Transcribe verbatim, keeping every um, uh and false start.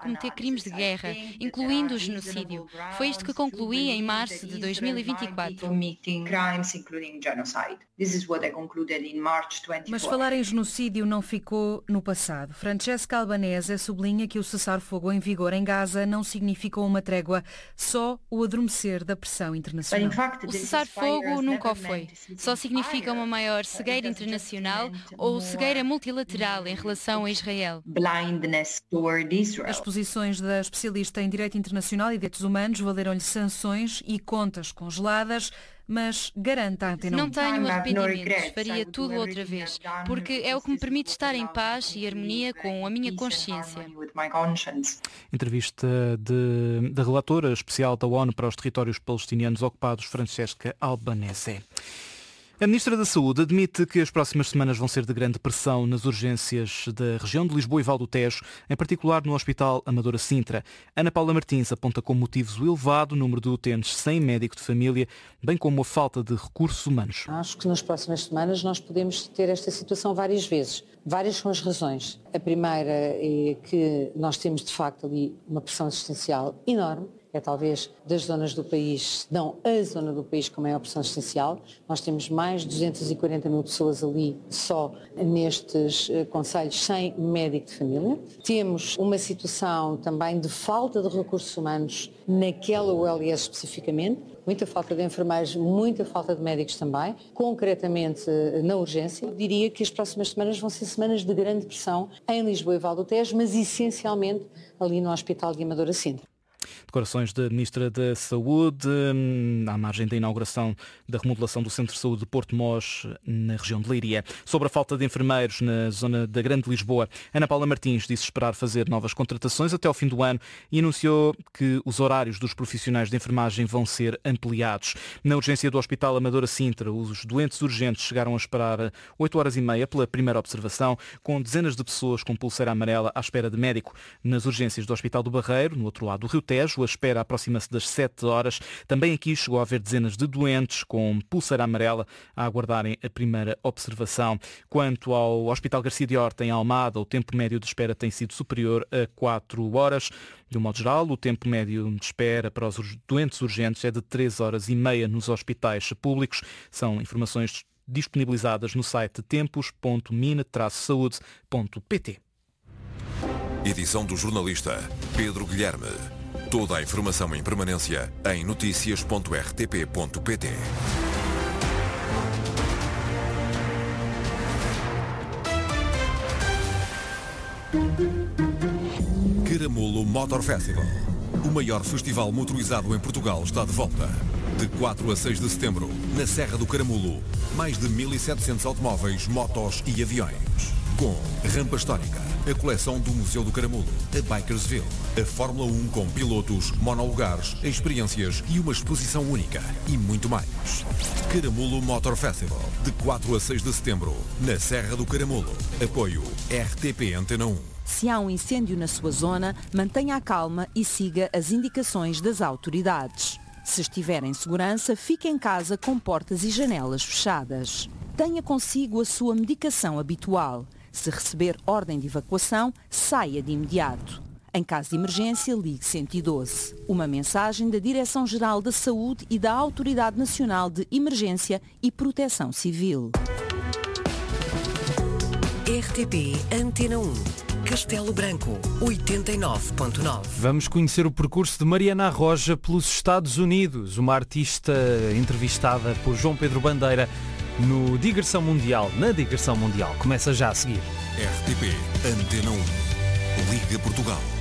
cometer crimes de guerra, incluindo o genocídio. Foi isto que concluí em março de dois mil e vinte e quatro. Mas falar em genocídio não ficou no passado. Francesca Albanese sublinha que o cessar-fogo em vigor em Gaza não significou uma trégua, só o adormecer da pressão internacional. O cessar-fogo nunca o foi. Só significa uma maior cegueira internacional ou cegueira multilateral em relação a Israel. As posições da especialista em Direito Internacional e Direitos Humanos valeram-lhe sanções e contas congeladas, mas garante à Antena um. Não tenho arrependimentos, faria tudo outra vez, porque é o que me permite estar em paz e harmonia com a minha consciência. Entrevista de, da relatora especial da ONU para os territórios palestinianos ocupados, Francesca Albanese. A Ministra da Saúde admite que as próximas semanas vão ser de grande pressão nas urgências da região de Lisboa e Val do Tejo, em particular no Hospital Amadora Sintra. Ana Paula Martins aponta como motivos o elevado número de utentes sem médico de família, bem como a falta de recursos humanos. Acho que nas próximas semanas nós podemos ter esta situação várias vezes. Várias são as razões. A primeira é que nós temos de facto ali uma pressão assistencial enorme. É talvez das zonas do país, não a zona do país com maior pressão assistencial. Nós temos mais de duzentas e quarenta mil pessoas ali só nestes uh, concelhos sem médico de família. Temos uma situação também de falta de recursos humanos naquela U L S especificamente. Muita falta de enfermeiros, muita falta de médicos também, concretamente na urgência. Eu diria que as próximas semanas vão ser semanas de grande pressão em Lisboa e Val do Tejo, mas essencialmente ali no Hospital de Amadora Sintra. Declarações da Ministra da Saúde à margem da inauguração da remodelação do Centro de Saúde de Porto Mós, na região de Leiria. Sobre a falta de enfermeiros na zona da Grande Lisboa, Ana Paula Martins disse esperar fazer novas contratações até ao fim do ano e anunciou que os horários dos profissionais de enfermagem vão ser ampliados. Na urgência do Hospital Amadora Sintra, os doentes urgentes chegaram a esperar oito horas e meia pela primeira observação, com dezenas de pessoas com pulseira amarela à espera de médico. Nas urgências do Hospital do Barreiro, no outro lado do Rio Tejo, a espera aproxima-se das sete horas. Também aqui chegou a haver dezenas de doentes com pulseira amarela a aguardarem a primeira observação. Quanto ao Hospital Garcia de Horta, em Almada, o tempo médio de espera tem sido superior a quatro horas. De um modo geral, o tempo médio de espera para os doentes urgentes é de três horas e meia nos hospitais públicos. São informações disponibilizadas no site tempos ponto mine traço saúde ponto pt. Edição do jornalista Pedro Guilherme. Toda a informação em permanência em notícias ponto r t p ponto p t. Caramulo Motor Festival. O maior festival motorizado em Portugal está de volta. De quatro a seis de setembro, na Serra do Caramulo, mais de mil e setecentos automóveis, motos e aviões. Com rampa histórica, a coleção do Museu do Caramulo, a Bikersville, a Fórmula um com pilotos, monolugares, experiências e uma exposição única e muito mais. Caramulo Motor Festival, de quatro a seis de setembro, na Serra do Caramulo. Apoio R T P Antena um. Se há um incêndio na sua zona, mantenha a calma e siga as indicações das autoridades. Se estiver em segurança, fique em casa com portas e janelas fechadas. Tenha consigo a sua medicação habitual. Se receber ordem de evacuação, saia de imediato. Em caso de emergência, ligue cento e doze. Uma mensagem da Direção-Geral da Saúde e da Autoridade Nacional de Emergência e Proteção Civil. R T P Antena um. Castelo Branco, oitenta e nove ponto nove. Vamos conhecer o percurso de Mariana Arroja pelos Estados Unidos, uma artista entrevistada por João Pedro Bandeira no Digressão Mundial, na Digressão Mundial. Começa já a seguir. R T P Antena um. Liga Portugal.